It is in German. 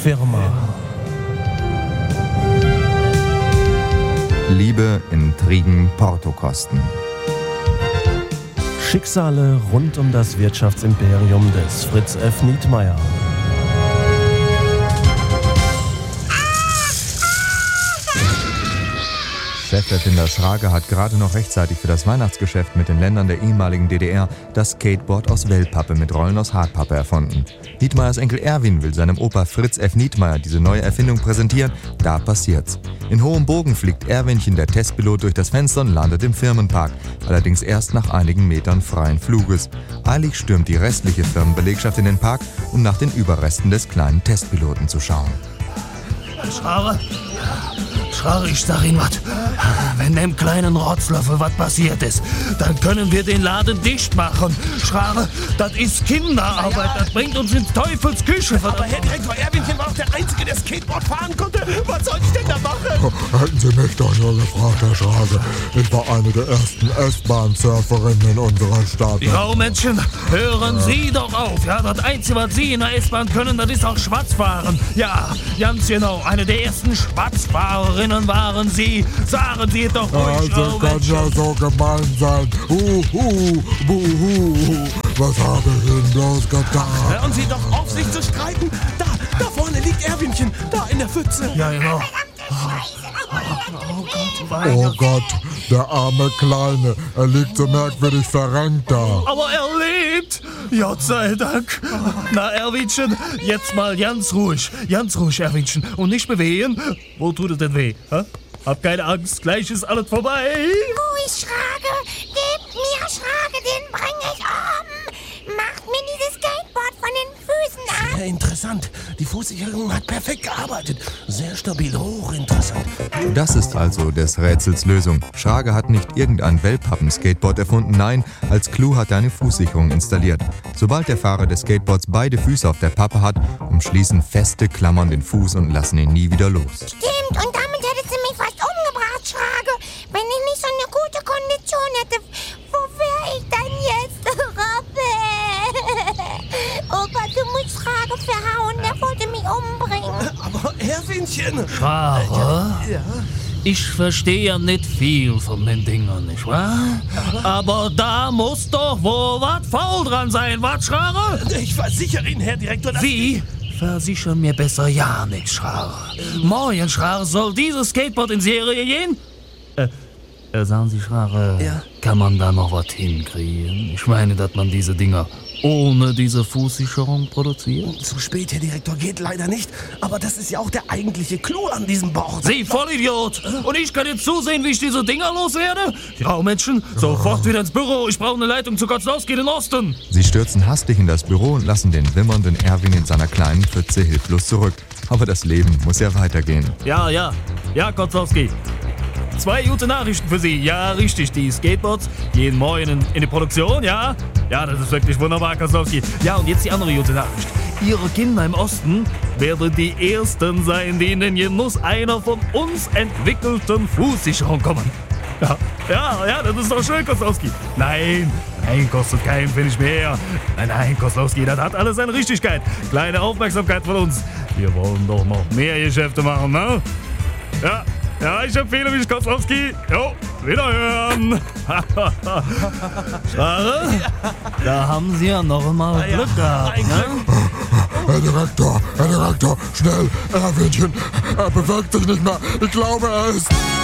Firma. Liebe, Intrigen, Portokosten. Schicksale rund um das Wirtschaftsimperium des Fritz F. Nietmeyer. Cheferfinder Schrage hat gerade noch rechtzeitig für das Weihnachtsgeschäft mit den Ländern der ehemaligen DDR das Skateboard aus Wellpappe mit Rollen aus Hartpappe erfunden. Nietmeyers Enkel Erwin will seinem Opa Fritz F. Nietmeyer diese neue Erfindung präsentieren. Da passiert's. In hohem Bogen fliegt Erwinchen, der Testpilot, durch das Fenster und landet im Firmenpark. Allerdings erst nach einigen Metern freien Fluges. Eilig stürmt die restliche Firmenbelegschaft in den Park, um nach den Überresten des kleinen Testpiloten zu schauen. Schrare, ich sag Ihnen was. Wenn dem kleinen Rotzlöffel was passiert ist, dann können wir den Laden dicht machen. Schrare, das ist Kinderarbeit, das bringt uns ins Teufels Küche. Aber Herr Direktor, Erwinchen war auch der Einzige, der Skateboard fahren konnte. Was soll ich denn da machen? Hätten Sie mich doch nur gefragt, Herr Schrage. Ich war eine der ersten S-Bahn-Surferinnen in unserer Stadt. Graumännchen, hören Sie doch auf. Ja, das Einzige, was Sie in der S-Bahn können, das ist auch Schwarzfahren. Ja, ganz genau, eine der ersten Schwarzfahrerinnen waren Sie. Sagen Sie es doch ruhig, Also kann ja so gemein sein. Buhu. Was habe ich Ihnen bloß getan? Hören Sie doch auf, sich zu streiten. Da vorne liegt Erwinchen, da in der Pfütze. Ja, genau. Oh Gott, der arme Kleine. Er liegt so merkwürdig verrenkt da. Aber er lebt! Gott sei Dank! Na, Erwinchen, jetzt mal ganz ruhig, Erwinchen. Und nicht bewegen. Wo tut es denn weh? Hä? Hab keine Angst, gleich ist alles vorbei. Wo ist Schrage? Gebt mir Schrage, den bring ich um! Macht mir dieses Skateboard von den Füßen ab! Sehr interessant. Die Fußsicherung hat perfekt gearbeitet. Sehr stabil, hochinteressant. Das ist also des Rätsels Lösung. Schrage hat nicht irgendein Wellpappen-Skateboard erfunden, nein, als Clou hat er eine Fußsicherung installiert. Sobald der Fahrer des Skateboards beide Füße auf der Pappe hat, umschließen feste Klammern den Fuß und lassen ihn nie wieder los. Stimmt, und damit hättest du mich fast umgebracht, Schrage. Wenn ich nicht so eine gute Kondition hätte, wo wär ich dann jetzt? Opa, du musst Schrage verhauen, der wollte mich umbringen. Aber Erwinchen... Schrage? Ja? Ich verstehe ja nicht viel von den Dingern, nicht wahr? Aber da muss doch wohl was faul dran sein, was, Schrage? Ich versichere Ihnen, Herr Direktor, dass... Wie? Versichern mir besser ja nichts, Schrage. Morgen, Schrage, soll dieses Skateboard in Serie gehen? Sagen Sie, Schrage, Ja? kann man da noch was hinkriegen? Ich meine, dass man diese Dinger ohne diese Fußsicherung produziert? Zu spät, Herr Direktor, geht leider nicht. Aber das ist ja auch der eigentliche Clou an diesem Board. Sie Vollidiot! Und ich kann jetzt zusehen, wie ich diese Dinger loswerde? Graumenschen, sofort wieder ins Büro. Ich brauche eine Leitung zu Kotzlowski in den Osten. Sie stürzen hastig in das Büro und lassen den wimmernden Erwin in seiner kleinen Pfütze hilflos zurück. Aber das Leben muss ja weitergehen. Ja, Kotzlowski. 2 gute Nachrichten für Sie. Ja, richtig, die Skateboards gehen morgen in die Produktion, ja? Ja, das ist wirklich wunderbar, Kotzlowski. Ja, und jetzt die andere gute Nachricht. Ihre Kinder im Osten werden die Ersten sein, die in den Genuss einer von uns entwickelten Fußsicherung kommen. Ja, das ist doch schön, Kotzlowski. Nein, kostet keinen Pfennig mehr. Nein, Kotzlowski, das hat alles seine Richtigkeit. Kleine Aufmerksamkeit von uns. Wir wollen doch noch mehr Geschäfte machen, ne? Ja, ich empfehle mich, Kotzlowski. Jo, wiederhören. Schade. Da haben Sie ja noch einmal Glück gehabt, ne? Herr Direktor, schnell, Erwinchen, er bewegt sich nicht mehr. Ich glaube, er ist...